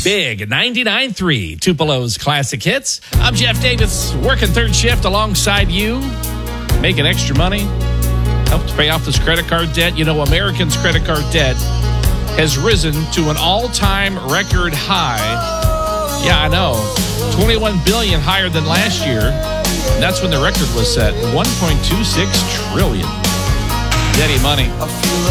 big. 99.3 Tupelo's Classic Hits. I'm Jeff Davis, working third shift alongside you, making extra money, help to pay off this credit card debt. You know, Americans' credit card debt has risen to an all-time record high. Yeah, I know. $21 billion higher than last year. And that's when the record was set. $1.26 trillion. Daddy money.